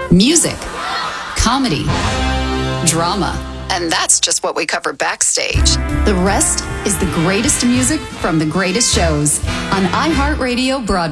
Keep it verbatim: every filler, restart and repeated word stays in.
music, comedy, drama. And that's just what we cover backstage. The rest is the greatest music from the greatest shows on iHeartRadio Broadway.